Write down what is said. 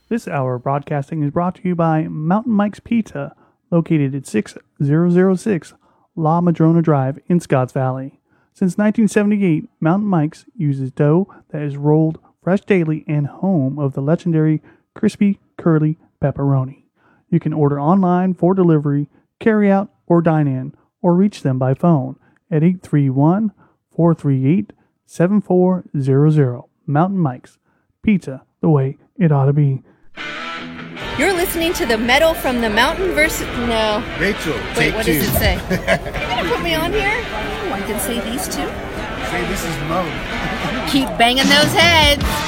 This hour of broadcasting is brought to you by Mountain Mike's Pizza, located at 6006 La Madrona Drive in Scotts Valley. Since 1978, Mountain Mike's uses dough that is rolled fresh daily and home of the legendary crispy, curly pepperoni. You can order online for delivery, carry out, or dine in, or reach them by phone at 831-438-7400. Mountain Mike's Pizza, the way it ought to be. You're listening to the Metal from the Mountain versus... No. Rachel, Wait, what does it say? You're You're going to put me on here? Oh, I can say these two. Say this is Mo. Keep banging those heads.